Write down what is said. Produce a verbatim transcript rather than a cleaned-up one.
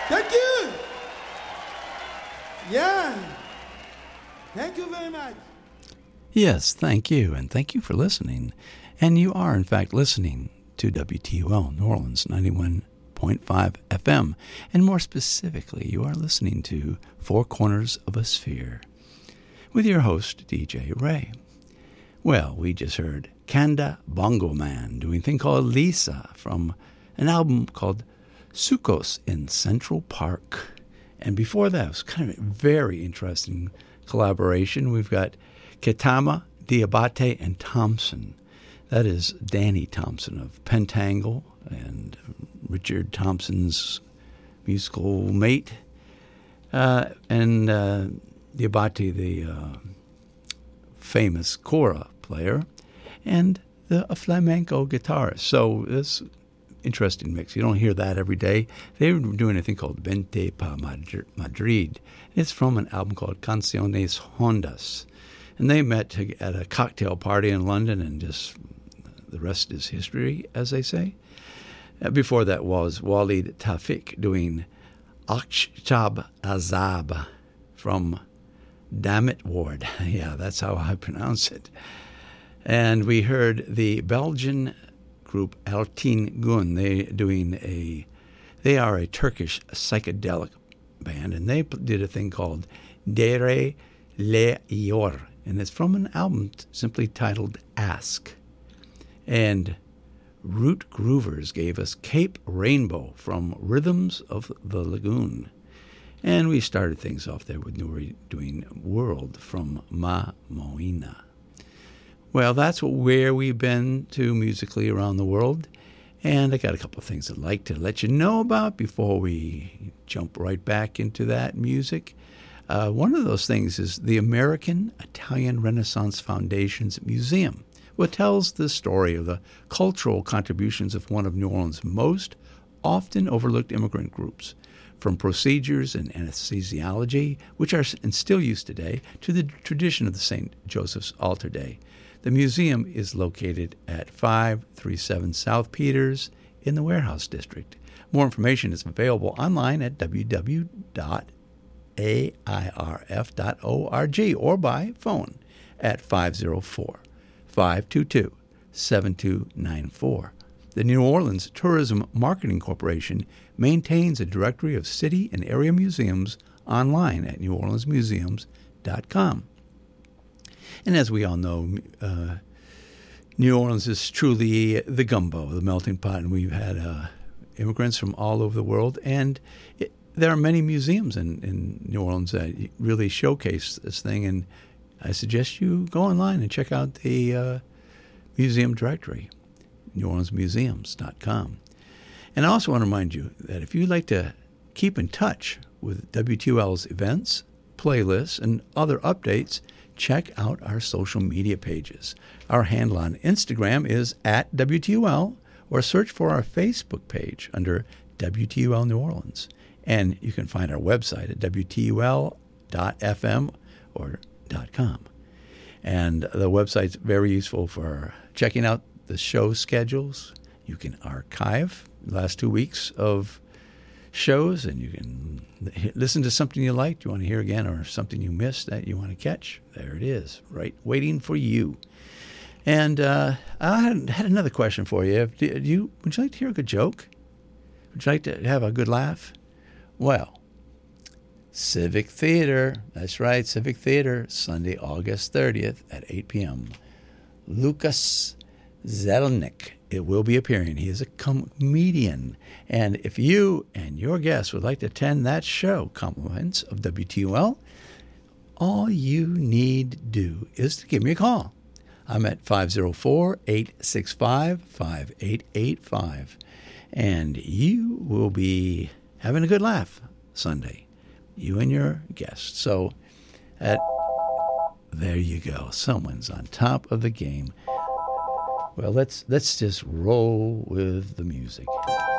Thank you. Yeah. Thank you very much. Yes, thank you, and thank you for listening. And you are, in fact, listening to W T U L New Orleans ninety-one point five F M. And more specifically, you are listening to Four Corners of a Sphere with your host, D J Ray. Well, we just heard Kanda Bongo Man doing a thing called Lisa from an album called Sukos in Central Park. And before that, it was kind of a very interesting collaboration. We've got Ketama, Diabate, and Thompson. That is Danny Thompson of Pentangle and Richard Thompson's musical mate. Uh, and uh, Diabate, the uh, famous kora player, and the, a flamenco guitarist. So this interesting mix. You don't hear that every day. They were doing a thing called Vente pa Madrid. It's from an album called Canciones Hondas. And they met to, at a cocktail party in London, and just the rest is history, as they say. Uh, before that was Walid Tafik doing Akshab Azab from Dammit Ward. Yeah, that's how I pronounce it. And we heard the Belgian group Altin Gun. They doing a, they are a Turkish psychedelic band, and they did a thing called Dere Le Yor, and it's from an album t- simply titled Ask. And Root Groovers gave us Cape Rainbow from Rhythms of the Lagoon. And we started things off there with Nuri doing World from Ma Moina. Well, that's where we've been to musically around the world. And I got a couple of things I'd like to let you know about before we jump right back into that music. Uh, one of those things is the American Italian Renaissance Foundation's museum, which tells the story of the cultural contributions of one of New Orleans' most often overlooked immigrant groups, from procedures and anesthesiology, which are and still used today, to the tradition of the Saint Joseph's Altar Day. The museum is located at five thirty-seven South Peters in the Warehouse District. More information is available online at w w w dot a i r f dot org or by phone at five oh four, five two two, seven two nine four. The New Orleans Tourism Marketing Corporation maintains a directory of city and area museums online at new orleans museums dot com. And as we all know, uh, New Orleans is truly the gumbo, the melting pot, and we've had uh, immigrants from all over the world. And it, there are many museums in, in New Orleans that really showcase this thing, and I suggest you go online and check out the uh, museum directory, new orleans museums dot com. And I also want to remind you that if you'd like to keep in touch with W T U L's events, playlists, and other updates, check out our social media pages. Our handle on Instagram is at W T U L, or search for our Facebook page under W T U L New Orleans. And you can find our website at w t u l dot f m or .com. And the website's very useful for checking out the show schedules. You can archive the last two weeks of shows, and you can listen to something you liked, you want to hear again, or something you missed that you want to catch. There it is, right, waiting for you. And uh, I had, had another question for you. Do you. Would you like to hear a good joke? Would you like to have a good laugh? Well, Civic Theater, that's right, Civic Theater, Sunday, August thirtieth at eight p.m. Lucas Zelnick, it will be appearing. He is a comedian. And if you and your guests would like to attend that show, compliments of W T U L, all you need to do is to give me a call. I'm at five oh four, eight six five, five eight eight five. And you will be having a good laugh Sunday, you and your guests. So at, there you go. Someone's on top of the game. Well, let's let's just roll with the music.